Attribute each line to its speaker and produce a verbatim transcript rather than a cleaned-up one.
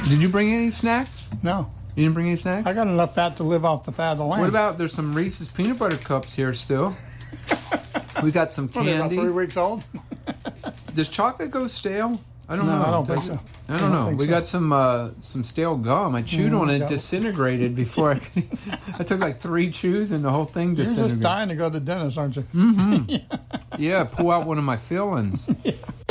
Speaker 1: Did you bring any snacks?
Speaker 2: No.
Speaker 1: You didn't bring any snacks?
Speaker 2: I got enough fat to live off the fat of the land.
Speaker 1: What about, there's some Reese's peanut butter cups here still. We got some
Speaker 2: What, they're about
Speaker 1: candy.
Speaker 2: three weeks old?
Speaker 1: Does chocolate go stale? I don't
Speaker 2: No,
Speaker 1: know.
Speaker 2: I don't think
Speaker 1: Does
Speaker 2: so.
Speaker 1: it? I
Speaker 2: I
Speaker 1: don't
Speaker 2: don't
Speaker 1: know.
Speaker 2: think
Speaker 1: We
Speaker 2: so.
Speaker 1: got some uh, some stale gum. I chewed
Speaker 2: Mm,
Speaker 1: on it,
Speaker 2: got-
Speaker 1: disintegrated before I could, I took like three chews and the whole thing
Speaker 2: You're
Speaker 1: disintegrated.
Speaker 2: just dying to go to the dentist, aren't you?
Speaker 1: Yeah, pull out one of my fillings.